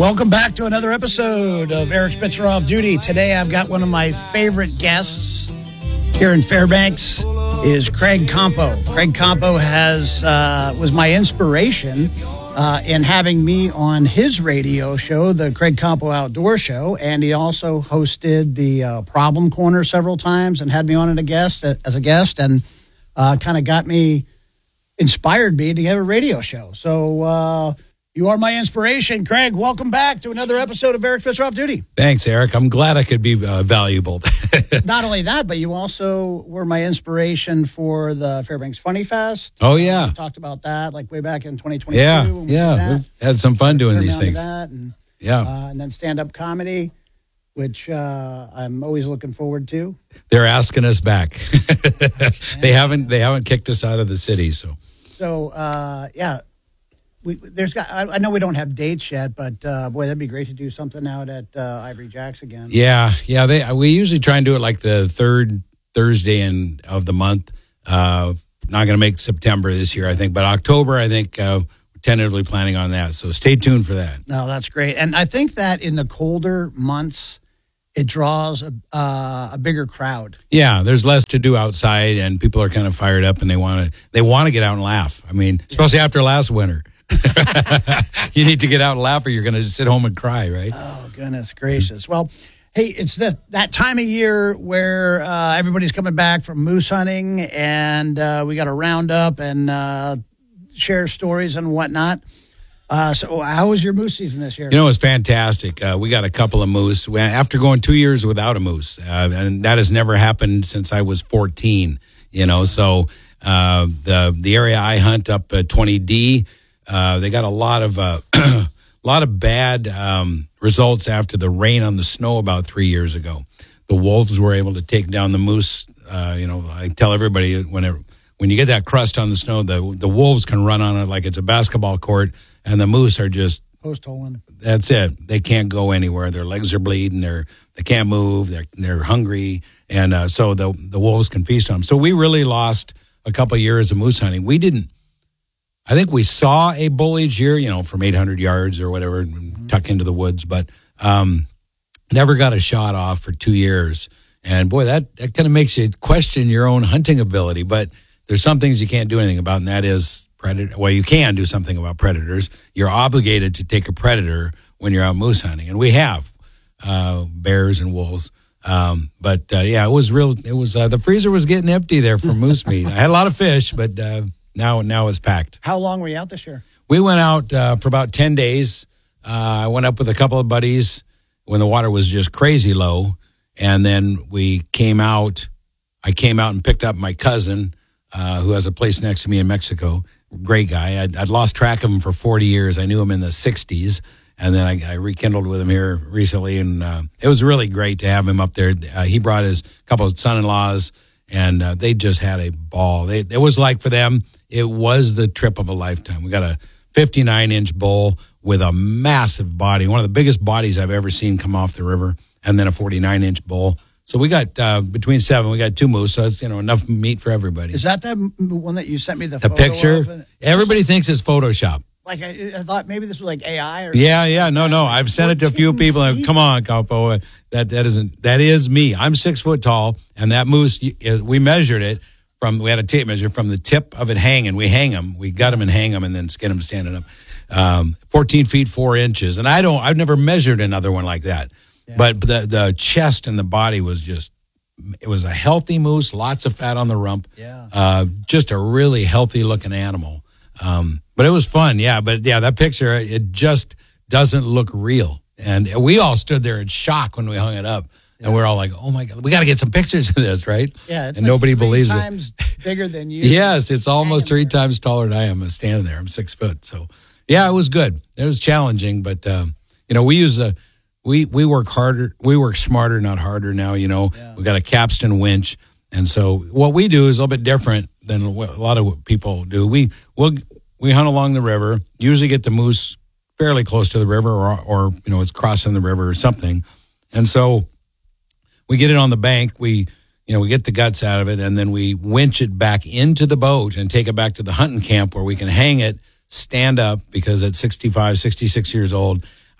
Welcome back to another episode of Eric Spitzer Off Duty. Today I've got one of my favorite guests here in Fairbanks is Craig Campo. Craig Campo was my inspiration in having me on his radio show, the Craig Campo Outdoor Show, and he also hosted the Problem Corner several times and had me on as a guest, and kind of inspired me to have a radio show. So you are my inspiration, Craig. Welcome back to another episode of Eric Spitzer Off Duty. Thanks, Eric. I'm glad I could be valuable. Not only that, but you also were my inspiration for the Fairbanks Funny Fest. Oh, yeah. We talked about that like way back in 2022. Yeah. We've had some fun doing these things. And then stand-up comedy, which I'm always looking forward to. They're asking us back. They haven't kicked us out of the city. So yeah. I know we don't have dates yet, but boy, that'd be great to do something out at Ivory Jacks again. Yeah. We usually try and do it like the third Thursday of the month. Not going to make September this year, I think, but October, I think we're tentatively planning on that. So stay tuned for that. No, that's great, and I think that in the colder months, it draws a bigger crowd. Yeah, there's less to do outside, and people are kind of fired up, and they want to get out and laugh. I mean, especially after last winter. You need to get out and laugh or you're going to sit home and cry, right? Oh, goodness gracious. Well, hey, it's that time of year where everybody's coming back from moose hunting, and we got to round up and share stories and whatnot. So how was your moose season this year? It was fantastic. We got a couple of moose. After going 2 years without a moose, and that has never happened since I was 14, so the area I hunt up at 20D, they got a lot of bad results after the rain on the snow about 3 years ago. The wolves were able to take down the moose. I tell everybody when you get that crust on the snow, the wolves can run on it like it's a basketball court, and the moose are just post-holing. That's it. They can't go anywhere. Their legs are bleeding. They can't move. They're hungry, and so the wolves can feast on them. So we really lost a couple of years of moose hunting. I think we saw a bull each year, from 800 yards or whatever, tuck into the woods, but never got a shot off for 2 years. And boy, that kind of makes you question your own hunting ability. But there's some things you can't do anything about, and that is predator. Well, you can do something about predators. You're obligated to take a predator when you're out moose hunting, and we have bears and wolves. But it was real. It was the freezer was getting empty there for moose meat. I had a lot of fish, but now it's packed. How long were you out this year? We went out for about 10 days. I went up with a couple of buddies when the water was just crazy low. And then we came out. I came out and picked up my cousin, who has a place next to me in Mexico. Great guy. I'd lost track of him for 40 years. I knew him in the 60s. And then I rekindled with him here recently. And it was really great to have him up there. He brought his couple of son-in-laws, and they just had a ball. It was like, for them, it was the trip of a lifetime. We got a 59-inch bull with a massive body, one of the biggest bodies I've ever seen come off the river, and then a 49-inch bull. So we got, between 7, we got 2 moose, so it's, enough meat for everybody. Is that the one that you sent me the photo picture of? Everybody thinks it's Photoshop. Like, I thought maybe this was like AI or Yeah, no. I've sent it to a few people, and come on, Campo, that is me. I'm 6 foot tall, and that moose, we measured it. We had a tape measure from the tip of it hanging. We hang them. We gut them and hang them and then skin them standing up. 14 feet, 4 inches. And I've never measured another one like that. Yeah. But the chest and the body was it was a healthy moose, lots of fat on the rump. Yeah. Just a really healthy looking animal. But it was fun. Yeah. But yeah, that picture, it just doesn't look real. And we all stood there in shock when we hung it up. And we're all like, oh, my God, we got to get some pictures of this, right? Yeah. It's and nobody believes it. 3 times bigger than you. Yes, it's almost 3 times taller than I am standing there. I'm 6 foot. So, yeah, it was good. It was challenging. But, we work harder. We work smarter, not harder now, Yeah. We got a capstan winch. And so what we do is a little bit different than what a lot of people do. We hunt along the river, usually get the moose fairly close to the river or it's crossing the river or something. And so we get it on the bank, we get the guts out of it, and then we winch it back into the boat and take it back to the hunting camp where we can hang it, stand up, because at 65, 66 years old,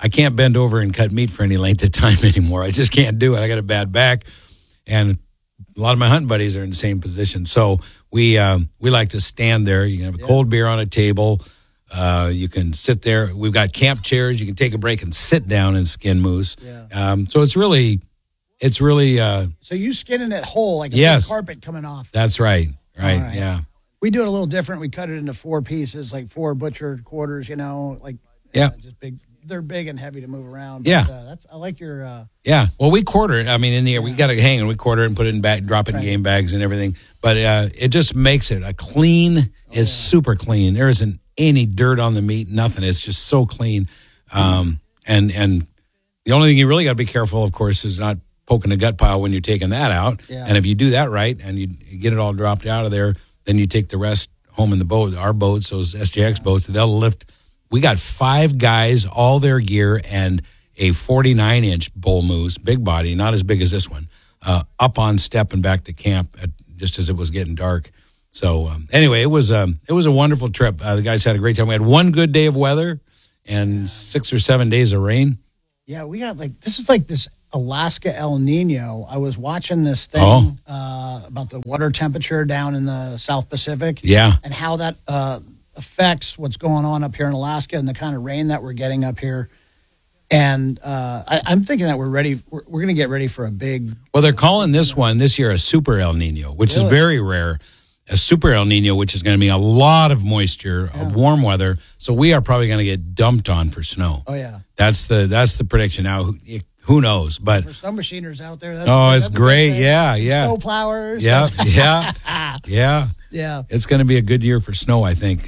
I can't bend over and cut meat for any length of time anymore. I just can't do it. I got a bad back, and a lot of my hunting buddies are in the same position. So we like to stand there. You can have a cold beer on a table. You can sit there. We've got camp chairs. You can take a break and sit down and skin moose. Yeah. So it's really. So you skinning it whole, like a big carpet coming off. That's right. Right. Yeah. We do it a little different. We cut it into 4 pieces, like 4 butcher quarters. Just big. They're big and heavy to move around. But, I like your. Yeah. Well, we quarter it. I mean, in the air, we got to hang and we quarter it and put it in bag, drop it in game bags and everything. But it just makes it is super clean. There isn't any dirt on the meat, nothing. It's just so clean. And the only thing you really got to be careful, of course, is not poking the gut pile when you're taking that out. Yeah. And if you do that right and you get it all dropped out of there, then you take the rest home in the boat. Our boats, those SJX boats, they'll lift. We got 5 guys, all their gear, and a 49-inch bull moose, big body, not as big as this one, up on step and back to camp just as it was getting dark. So anyway, it was a wonderful trip. The guys had a great time. We had 1 good day of weather and 6 or 7 days of rain. Yeah, we got this Alaska El Nino. I was watching this thing about the water temperature down in the South Pacific. Yeah. And how that affects what's going on up here in Alaska and the kind of rain that we're getting up here. And I'm thinking that we're ready. We're going to get ready for a big. Well, they're calling this one this year a super El Nino, which is very rare. A super El Nino, which is going to be a lot of moisture, of warm weather. So we are probably going to get dumped on for snow. Oh yeah, that's the prediction. Now, who knows? But for some machiners out there, it's great. Yeah. Snow plowers. Yeah. It's going to be a good year for snow, I think.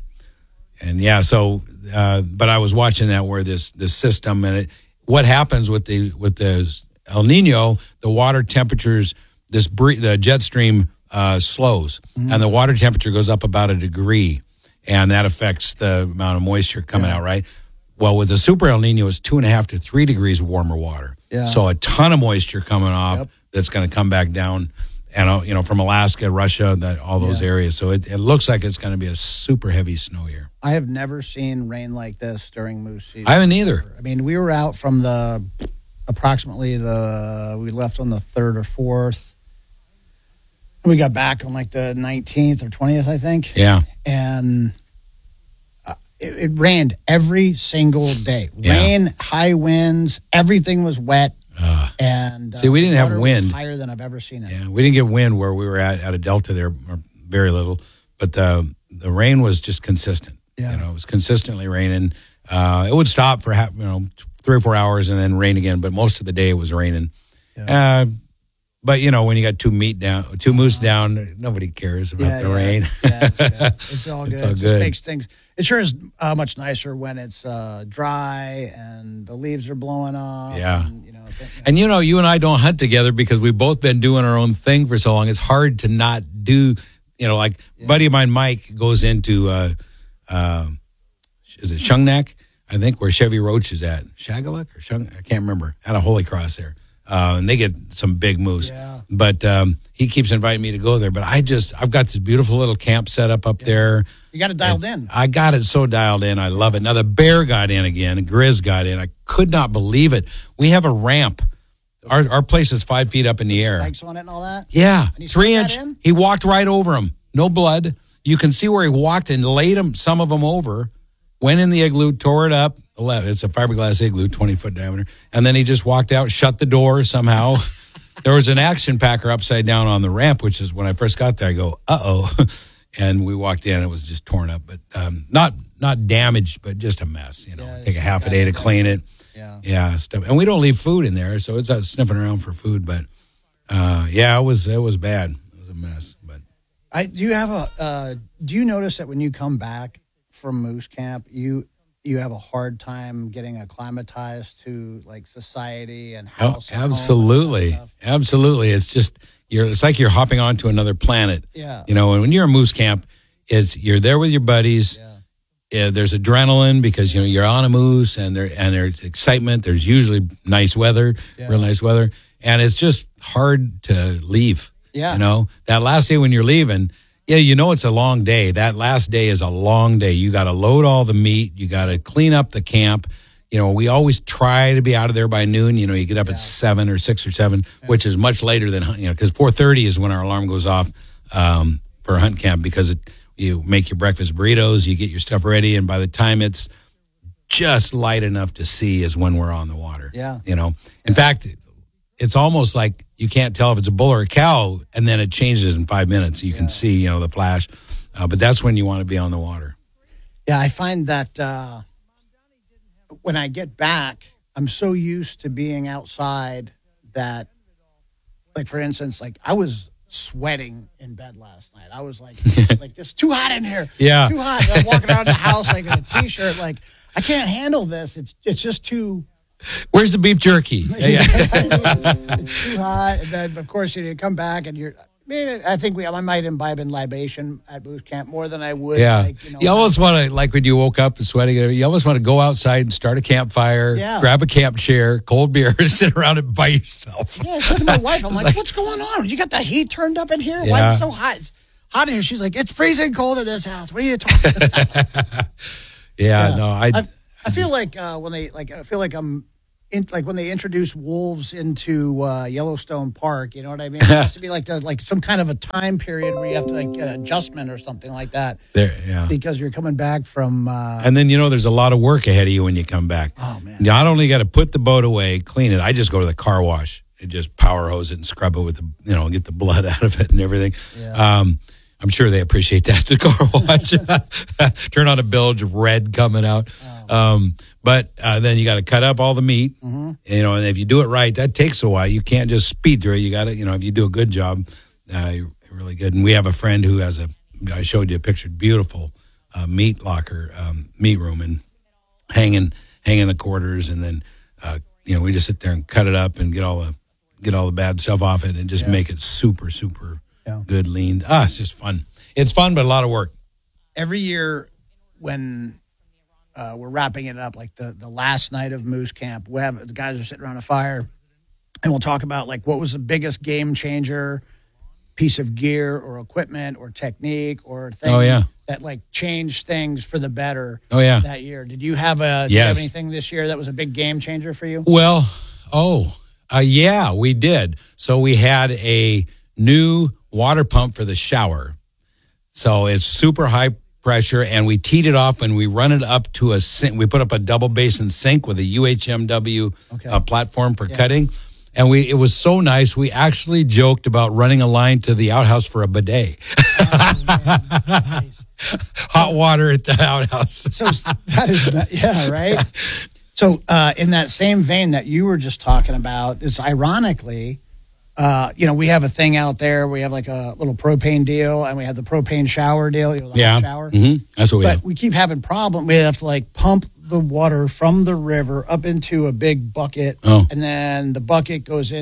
But I was watching that where this system and what happens with the El Nino, the water temperatures, the jet stream slows, and the water temperature goes up about 1 degree, and that affects the amount of moisture coming out, right? Well, with the super El Nino, it's 2.5 to 3 degrees warmer water. Yeah. So a ton of moisture coming off that's going to come back down, and from Alaska, Russia, all those areas. So it looks like it's going to be a super heavy snow year. I have never seen rain like this during moose season. I haven't either. I mean, we were out from we left on the 3rd or 4th. We got back on like the 19th or 20th, I think. Yeah. And it rained every single day. Rain, high winds, everything was wet. And see, we didn't have wind. Higher than I've ever seen it. Yeah, we didn't get wind where we were at a delta there, or very little. But the rain was just consistent. Yeah. It was consistently raining. It would stop for 3 or 4 hours and then rain again. But most of the day it was raining. Yeah. But when you got two moose down, nobody cares about the rain. Yeah, it's all good. It just makes things. It sure is much nicer when it's dry and the leaves are blowing off. Yeah. And you and I don't hunt together because we've both been doing our own thing for so long. It's hard to not do. A buddy of mine, Mike, goes into is it Shungnak? I think where Chevy Roach is at. Shagaluk or Shung? I can't remember. At a Holy Cross there. And they get some big moose. Yeah. But he keeps inviting me to go there. But I've got this beautiful little camp set up there. You got it dialed in. I got it so dialed in. I love it. Now the bear got in again. Grizz got in. I could not believe it. We have a ramp. Our place is 5 feet up in the air. Spikes on it and all that? Yeah. 3-inch. He walked right over him. No blood. You can see where he walked and laid some of them over. Went in the igloo, tore it up. It's a fiberglass igloo, 20-foot diameter. And then he just walked out, shut the door somehow. There was an action packer upside down on the ramp, which is when I first got there, I go, uh-oh. And we walked in, it was just torn up. But not damaged, but just a mess. Take a half a day to clean it. Yeah, stuff. And we don't leave food in there, so it's sniffing around for food. But, it was bad. It was a mess. But do you notice that when you come back from moose camp, you have a hard time getting acclimatized to like society and house? Absolutely. It's just it's like you're hopping onto another planet. Yeah. And when you're in moose camp, you're there with your buddies. Yeah. There's adrenaline because you're on a moose and there's excitement. There's usually nice weather, real nice weather, and it's just hard to leave. Yeah. That last day when you're leaving. Yeah, it's a long day. That last day is a long day. You got to load all the meat. You got to clean up the camp, we always try to be out of there by noon. You get up at 7 or 6 or 7, which is much later than, because 4:30 is when our alarm goes off for hunt camp, because you make your breakfast burritos, you get your stuff ready, and by the time it's just light enough to see is when we're on the water. Yeah. In fact, it's almost like you can't tell if it's a bull or a cow, and then it changes in 5 minutes. You can see, the flash. But that's when you want to be on the water. Yeah, I find that when I get back, I'm so used to being outside that, like, for instance, like, I was sweating in bed last night. I was like, it's too hot in here. Yeah. It's too hot. And I'm walking around the house like in a T-shirt, like, I can't handle this. It's just too... Where's the beef jerky? It's too hot. And then, of course, you come back and I think I might imbibe in libation at boot camp more than I would. Yeah. Like, you almost want to, like when you woke up and sweating, you almost want to go outside and start a campfire, grab a camp chair, cold beer, and sit around and by yourself. Yeah, I said to my wife, I'm like, what's going on? You got the heat turned up in here? Why is it so hot? It's hot in here. She's like, it's freezing cold in this house. What are you talking about? I feel like when they introduce wolves into Yellowstone Park, you know what I mean? It has to be like some kind of a time period where you have to get an adjustment or something like that. Because you're coming back from. And then there's a lot of work ahead of you when you come back. Oh man! Not only got to put the boat away, clean it. I just go to the car wash and just power hose it and scrub it with get the blood out of it and everything. Yeah. I'm sure they appreciate that, the car wash. Turn on a bilge, red coming out. But then you got to cut up all the meat, and if you do it right, that takes a while. You can't just speed through it. You got to, if you do a good job, you're really good. And we have a friend who has I showed you a picture, beautiful meat locker, meat room, and hanging the quarters, and then we just sit there and cut it up and get all the bad stuff off it, and just make it super, super good, lean. It's just fun. It's fun, but a lot of work. Every year when we're wrapping it up, like the last night of Moose Camp, the guys are sitting around a fire, and we'll talk about like what was the biggest game changer piece of gear or equipment or technique or thing that like changed things for the better that year. Did you have anything this year that was a big game changer for you? Well, we did. So we had a new water pump for the shower. So it's super high pressure, and we teed it off and we run it up to a sink. We put up a double basin sink with a UHMW platform for cutting. And it was so nice. We actually joked about running a line to the outhouse for a bidet. Nice. Hot water at the outhouse. So that is, right? So in that same vein that you were just talking about, it's ironically, we have a thing out there. We have like a little propane deal, and we have the propane shower deal. The hot shower. Mm-hmm. That's what we have. But we keep having problems. We have to like pump the water from the river up into a big bucket, and then the bucket goes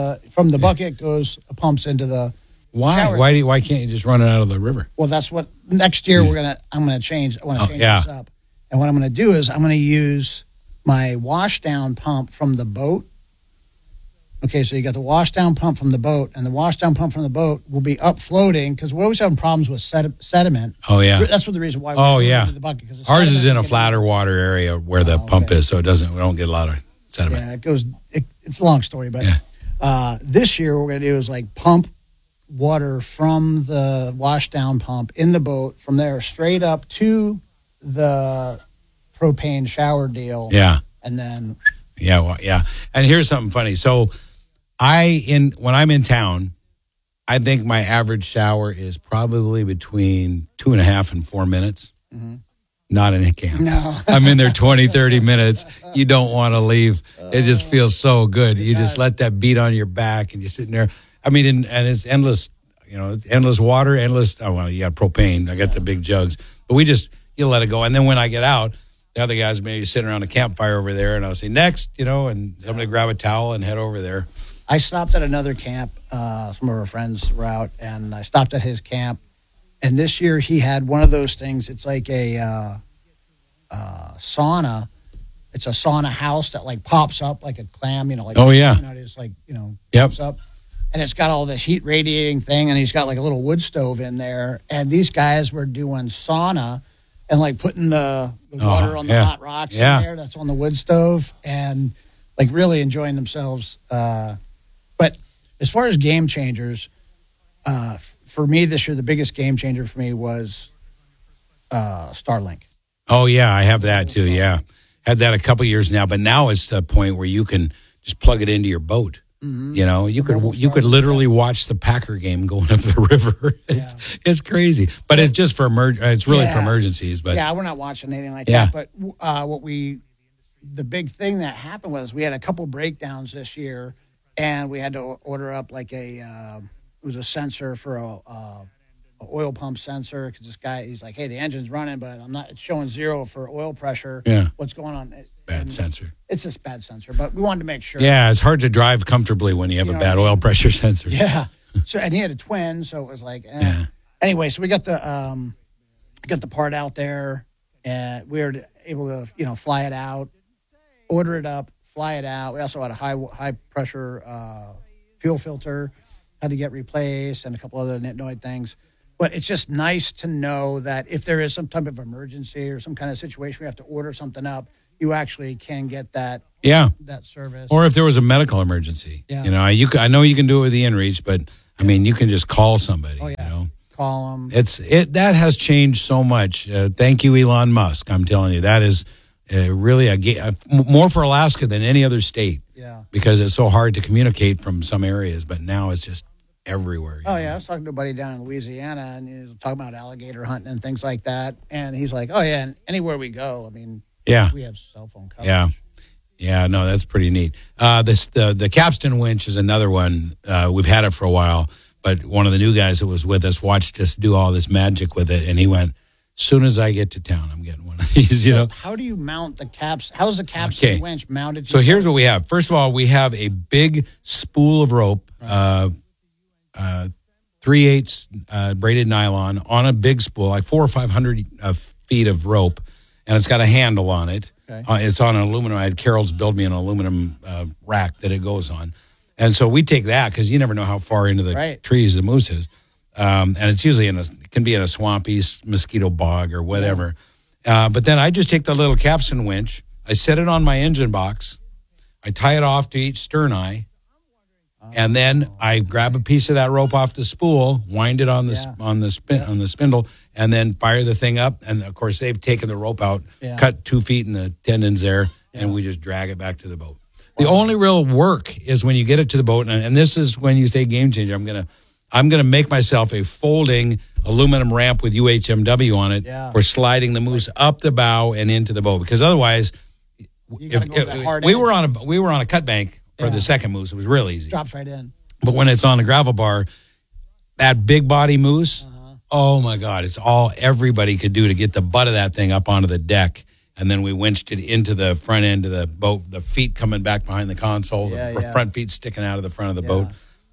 pumps into the. Why? shower. Why can't you just run it out of the river? Well, that's what next year I'm gonna change. I want to change this up, and what I'm gonna do is I'm gonna use my washdown pump from the boat. Okay, so you got the washdown pump from the boat, and the washdown pump from the boat will be up floating because we're always having problems with sediment. Oh, yeah. That's the reason why we're into the bucket. Ours is in a flatter water area where the pump is, so we don't get a lot of sediment. Yeah, it's a long story, but this year what we're going to do is like pump water from the washdown pump in the boat, from there straight up to the propane shower deal. Yeah. And then... Yeah. And here's something funny. So when I'm in town, I think my average shower is probably between 2.5 and 4 minutes. Mm-hmm. Not in a camp. No. I'm in there 20, 30 minutes. You don't want to leave. It just feels so good. You just let that beat on your back and you're sitting there. I mean, and it's endless, it's endless water, you got propane. I got the big jugs. But you let it go. And then when I get out, the other guys maybe sitting around a campfire over there, and I'll say, next, and somebody grab a towel and head over there. I stopped at another camp. Some of our friends were out, and I stopped at his camp. And this year he had one of those things. It's like a sauna. It's a sauna house that like pops up like a clam, it's like, pops up. And it's got all this heat radiating thing, and he's got like a little wood stove in there. And these guys were doing sauna. and like putting the water on the hot rocks in there. That's on the wood stove, and like really enjoying themselves. But as far as game changers, for me this year, the biggest game changer for me was Starlink. Oh yeah, I have that too. Yeah, had that a couple years now, but now it's the point where you can just plug it into your boat. Mm-hmm. You know, you could literally watch the Packer game going up the river. It's crazy, but it's just for it's really for emergencies. But we're not watching anything like that. But the big thing that happened was we had a couple breakdowns this year, and we had to order up like it was a sensor for a oil pump sensor, because this guy, he's like, hey, the engine's running, but it's showing 0 for oil pressure. Yeah. What's going on? Bad sensor. It's just bad sensor, but we wanted to make sure. Yeah, it's hard to drive comfortably when you have a bad oil pressure sensor. Yeah. So, and he had a twin, so it was like, Anyway, so we got the part out there, and we were able to, fly it out, order it up, fly it out. We also had a high pressure fuel filter, had to get replaced, and a couple other nitnoid things. But it's just nice to know that if there is some type of emergency or some kind of situation we have to order something up, you actually can get that service. Or if there was a medical emergency. Yeah. I know you can do it with the InReach, but I mean, you can just call somebody. Oh, yeah. Call them. That has changed so much. Thank you, Elon Musk. I'm telling you, that is really more for Alaska than any other state. Yeah. Because it's so hard to communicate from some areas, but now it's just everywhere. Oh, yeah. I was talking to a buddy down in Louisiana, and he was talking about alligator hunting and things like that. And he's like, oh, yeah, and anywhere we go, I mean, we have cell phone coverage. Yeah. Yeah, no, that's pretty neat. The capstan winch is another one. We've had it for a while, but one of the new guys that was with us watched us do all this magic with it, and he went, as soon as I get to town, I'm getting one of these, How do you mount the caps? How is the capstan winch mounted? So here's what we have. First of all, we have a big spool of rope, 3/8 braided nylon on a big spool, like 400 or 500 feet of rope, and it's got a handle on it. Okay. It's on an aluminum. I had Carol's build me an aluminum rack that it goes on. And so we take that because you never know how far into the trees the moose is. And it's usually it can be in a swampy mosquito bog or whatever. Yeah. But then I just take the little capstan winch. I set it on my engine box. I tie it off to each stern eye. And then I grab a piece of that rope off the spool, wind it on the spindle, and then fire the thing up. And of course, they've taken the rope out, cut 2 feet in the tendons there, and we just drag it back to the boat. The only real work is when you get it to the boat, and this is when you say game changer. I'm gonna make myself a folding aluminum ramp with UHMW on it for sliding the moose up the bow and into the boat, because otherwise, we were on a cut bank. For the second moose, it was real easy. Drops right in. But when it's on the gravel bar, that big body moose, oh my God, it's all everybody could do to get the butt of that thing up onto the deck. And then we winched it into the front end of the boat, the feet coming back behind the console, the front feet sticking out of the front of the boat.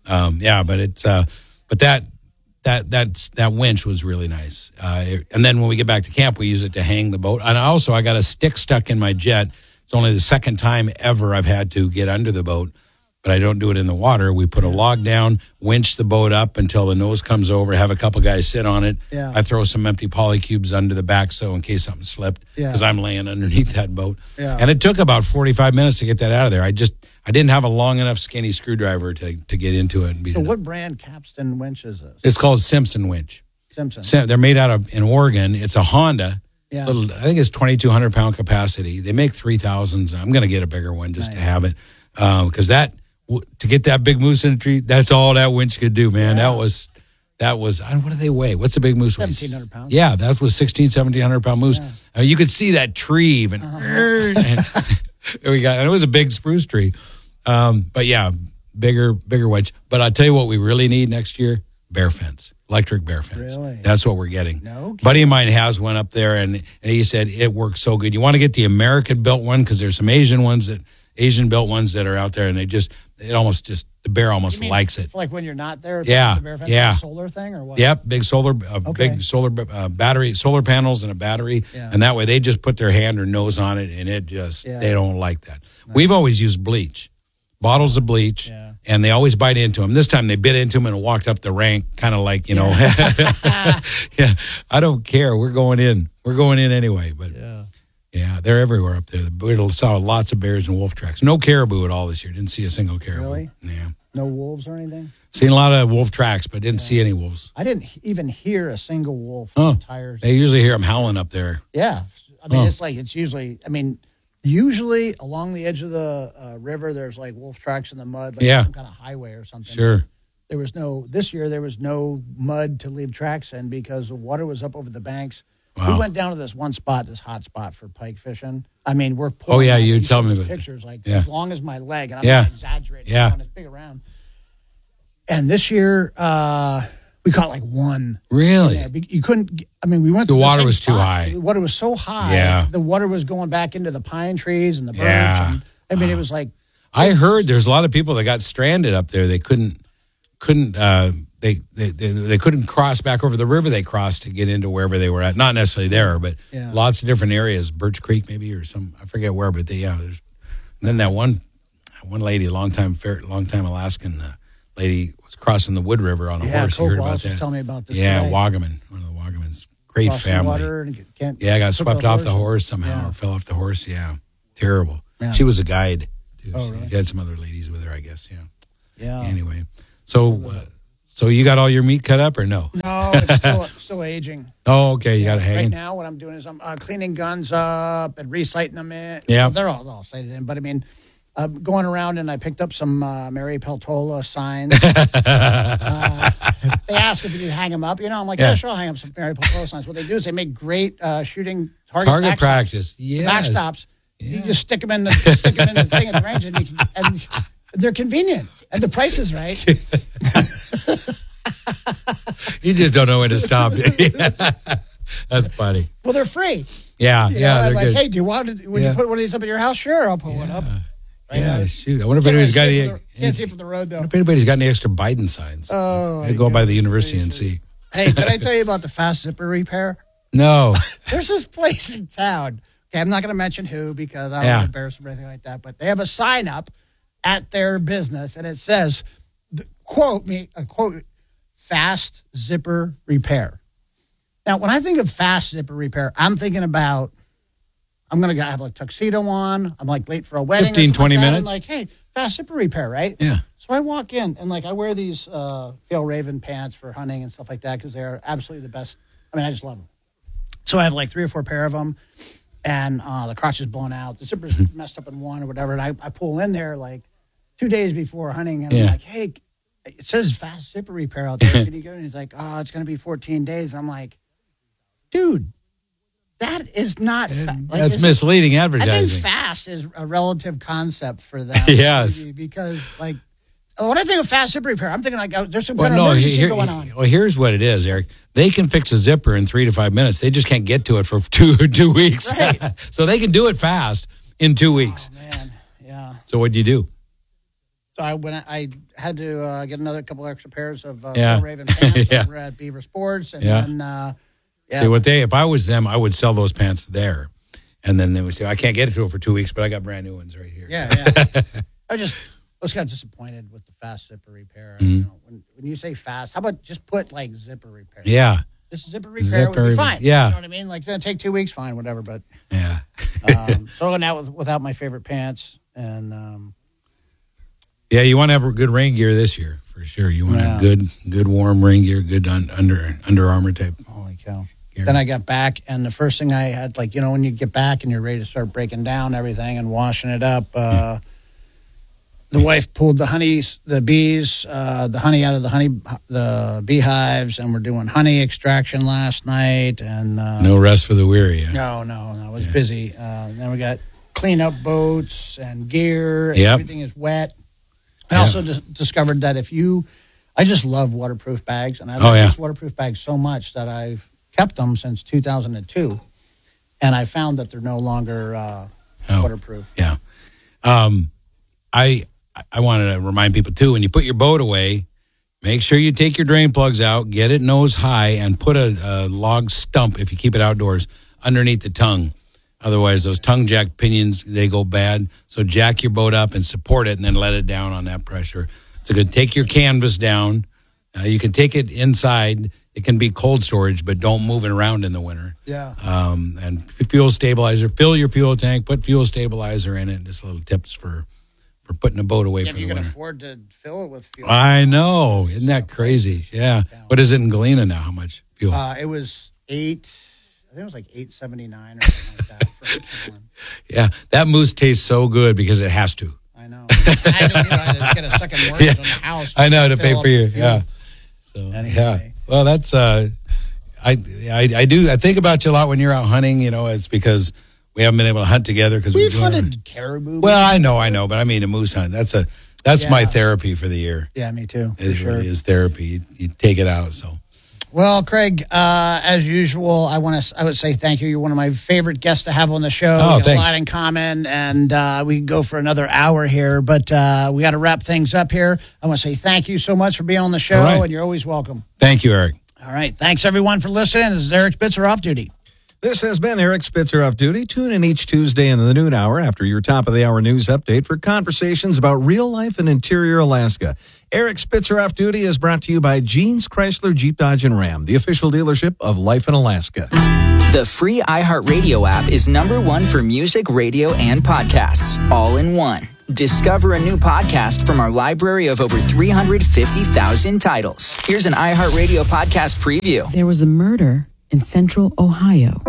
But that winch was really nice. And then when we get back to camp, we use it to hang the boat. And I got a stick stuck in my jet. It's only the second time ever I've had to get under the boat, but I don't do it in the water. We put a log down, winch the boat up until the nose comes over, have a couple guys sit on it. Yeah. I throw some empty polycubes under the back so in case something slipped, because I'm laying underneath that boat. Yeah. And it took about 45 minutes to get that out of there. I didn't have a long enough skinny screwdriver to get into it. And so what brand capstan winch is this? It's called Simpson winch. Simpson. They're made in Oregon. It's a Honda. Yeah. I think it's 2,200 pound capacity. They make 3,000s. I'm going to get a bigger one just to have it. Because to get that big moose in the tree, that's all that winch could do, man. Yeah. That was, what do they weigh? What's a big moose weigh? 1,700 pounds. Yeah, that was 1,700 pound moose. Yeah. You could see that tree even. And it was a big spruce tree. But yeah, bigger winch. But I'll tell you what we really need next year, bear fence. Electric bear fence. Really? That's what we're getting. No kidding. Buddy of mine has one up there, and he said it works so good. You want to get the American-built one because there's some Asian-built ones that are out there, and the bear almost likes it. Like when you're not there? Yeah. The bear fence, like a solar thing or what? Yep, big solar battery, solar panels and a battery, and that way they just put their hand or nose on it, and they don't like that. No. We've always used bleach. Bottles of bleach and they always bite into them. This time they bit into them and walked up the rank, kind of like, yeah, I don't care. We're going in. We're going in anyway. But yeah, they're everywhere up there. We saw lots of bears and wolf tracks. No caribou at all this year. Didn't see a single caribou. Really? Yeah. No wolves or anything? Seen a lot of wolf tracks, but didn't see any wolves. I didn't even hear a single wolf. They usually hear them howling up there. Yeah. I mean, it's usually, usually along the edge of the river, there's like wolf tracks in the mud, like some kind of highway or something. Sure. This year there was no mud to leave tracks in because the water was up over the banks. Wow. We went down to this one spot, this hot spot for pike fishing. I mean, we're pulling you tell me about pictures like as long as my leg, and I'm not exaggerating. Yeah. It's big around. And this year, we caught like one. Really? Yeah, you couldn't. I mean, we went. The water was too high. The water was so high. Yeah. The water was going back into the pine trees and the birch. Yeah. And, it was like. I heard there's a lot of people that got stranded up there. They couldn't cross back over the river they crossed to get into wherever they were at. Not necessarily there, but lots of different areas. Birch Creek maybe or some, I forget where, but there's. And then that one lady, longtime Alaskan lady was crossing the Wood River on a horse. You heard about that? Tell me about this. Yeah, today. One of the Wagamans. Great Crossing family. Water and got swept off the horse somehow or fell off the horse. Yeah, terrible. Yeah. She was a guide. Too. Oh, really? She had some other ladies with her, I guess. Yeah. Yeah. Anyway, so you got all your meat cut up or no? No, it's still aging. Oh, okay. You got it hanging. Right now, what I'm doing is I'm cleaning guns up and resighting them in. Yeah, they're all sighted in. But I mean, I'm going around and I picked up some Mary Peltola signs. They ask if you can hang them up. I'm like, yeah, sure, I'll hang up some Mary Peltola signs. What they do is they make great shooting target practice. Yes. Backstops. Yeah. You just stick them in the thing at the range, and they're convenient, and the price is right. You just don't know when to stop. That's funny. Well, they're free. Yeah, they're like, good. Hey, do you want to, when you put one of these up at your house? Sure, I'll put one up. Right shoot. I wonder if anybody's got any. Can't see it from the road, though. I wonder if anybody's got any extra Biden signs. Oh, I'd go by the university and see. Hey, did I tell you about the fast zipper repair? No. There's this place in town. Okay, I'm not going to mention who because I don't want to embarrass them or anything like that. But they have a sign up at their business, and it says, quote, fast zipper repair. Now, when I think of fast zipper repair, I'm thinking about, I'm going to have a tuxedo on. I'm like late for a wedding. 15, 20 minutes. I'm like, hey, fast zipper repair, right? Yeah. So I walk in and I wear these Fjällräven pants for hunting and stuff like that because they're absolutely the best. I mean, I just love them. So I have like 3 or 4 pair of them, and the crotch is blown out. The zipper's messed up in one or whatever. And I pull in there like 2 days before hunting, and I'm like, hey, it says fast zipper repair out there. Can you go? And he's like, oh, it's going to be 14 days. I'm like, dude, that is not. That's misleading advertising. I think fast is a relative concept for them. Yes. Because when I think of fast zipper repair, I'm thinking there's some kind of emergency going on. Well, here's what it is, Eric. They can fix a zipper in 3 to 5 minutes. They just can't get to it for two weeks. Right. So they can do it fast in 2 weeks. Oh, man. Yeah. So what'd you do? So I had to get another couple extra pairs of Raven pants over at Beaver Sports, and then. See, if I was them, I would sell those pants there. And then they would say, I can't get it to it for 2 weeks, but I got brand new ones right here. Yeah. I was kind of disappointed with the fast zipper repair. Mm-hmm. When you say fast, how about just put like zipper repair? Yeah. Just zipper repair would be fine. Yeah. You know what I mean? Like, it's going to take 2 weeks, fine, whatever. But yeah. so I went out without my favorite pants. And yeah, you want to have good rain gear this year, for sure. You want to have good warm rain gear, good Under Armour type. Holy cow. Then I got back, and the first thing I had, when you get back and you're ready to start breaking down everything and washing it up, the wife pulled the honey out of the beehives, and we're doing honey extraction last night. And no rest for the weary. No, I was busy. Then we got clean up boats and gear, and everything is wet. I also discovered that I just love waterproof bags, and I love these waterproof bags so much that I've kept them since 2002, and I found that they're no longer waterproof. Yeah. I wanted to remind people, too, when you put your boat away, make sure you take your drain plugs out, get it nose high, and put a log stump, if you keep it outdoors, underneath the tongue. Otherwise, those tongue jack pinions, they go bad. So jack your boat up and support it, and then let it down on that pressure. It's a good. Take your canvas down. You can take it inside. It can be cold storage, but don't move it around in the winter. Yeah. And fuel stabilizer. Fill your fuel tank. Put fuel stabilizer in it. Just little tips for putting a boat away for the winter. You can afford to fill it with fuel. I know. Isn't that crazy? Yeah. What is it in Galena now? How much fuel? It was $8. I think it was like $8.79 or something like that for a gallon. Yeah, that moose tastes so good because it has to. I know. I had to get a second mortgage on the house. I know, to pay for you. Yeah. So anyway. Yeah. Well, that's I think about you a lot when you're out hunting. It's because we haven't been able to hunt together because we've hunted caribou. Well, I know, but I mean a moose hunt. That's my therapy for the year. Yeah, me too. It really is therapy. You take it out. So. Well, Craig, as usual, I would say thank you. You're one of my favorite guests to have on the show. Oh, we have thanks. a lot in common, and we can go for another hour here, but we got to wrap things up here. I want to say thank you so much for being on the show, and you're always welcome. Thank you, Eric. All right. Thanks, everyone, for listening. This is Eric Spitzer Off Duty. This has been Eric Spitzer Off Duty. Tune in each Tuesday in the noon hour after your top-of-the-hour news update for conversations about real life in interior Alaska. Eric Spitzer Off Duty is brought to you by Jeans Chrysler Jeep Dodge and Ram, the official dealership of Life in Alaska. The free iHeartRadio app is #1 for music, radio, and podcasts, all in one. Discover a new podcast from our library of over 350,000 titles. Here's an iHeartRadio podcast preview. There was a murder in central Ohio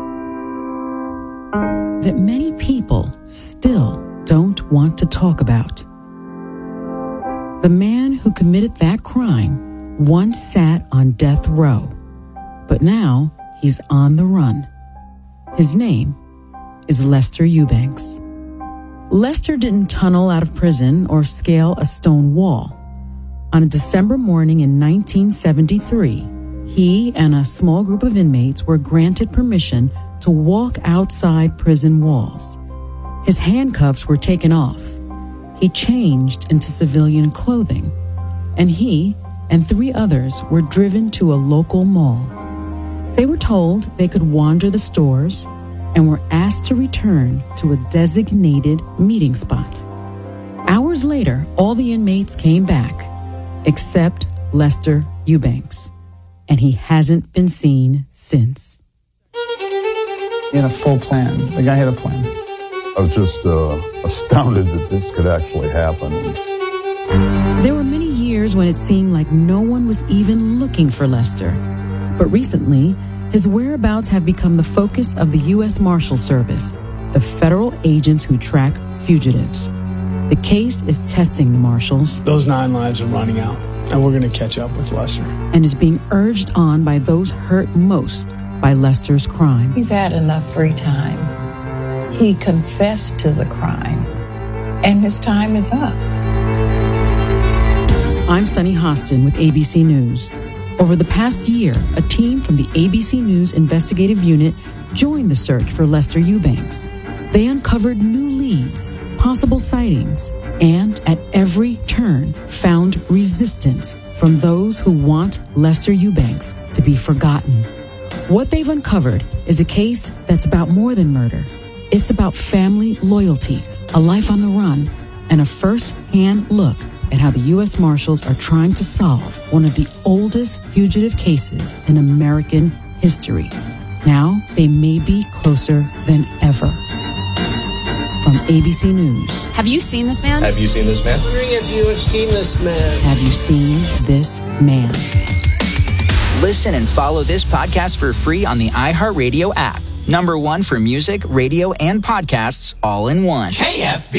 that many people still don't want to talk about. The man who committed that crime once sat on death row, but now he's on the run. His name is Lester Eubanks. Lester didn't tunnel out of prison or scale a stone wall. On a December morning in 1973, he and a small group of inmates were granted permission to walk outside prison walls. His handcuffs were taken off. He changed into civilian clothing, and he and 3 others were driven to a local mall. They were told they could wander the stores and were asked to return to a designated meeting spot. Hours later, all the inmates came back, except Lester Eubanks, and he hasn't been seen since. He had a full plan. The guy had a plan. I was just astounded that this could actually happen. There were many years when it seemed like no one was even looking for Lester. But recently, his whereabouts have become the focus of the U.S. Marshal Service, the federal agents who track fugitives. The case is testing the marshals. Those 9 lives are running out, and we're going to catch up with Lester. And is being urged on by those hurt most by Lester's crime. He's had enough free time. He confessed to the crime, and his time is up. I'm Sunny Hostin with ABC News. Over the past year, a team from the ABC News Investigative Unit joined the search for Lester Eubanks. They uncovered new leads, possible sightings, and at every turn found resistance from those who want Lester Eubanks to be forgotten. What they've uncovered is a case that's about more than murder. It's about family loyalty, a life on the run, and a first-hand look at how the U.S. Marshals are trying to solve one of the oldest fugitive cases in American history. Now, they may be closer than ever. From ABC News. Have you seen this man? Have you seen this man? I'm wondering if you have seen this man. Have you seen this man? Listen and follow this podcast for free on the iHeartRadio app. #1 for music, radio, and podcasts, all in one. KFB.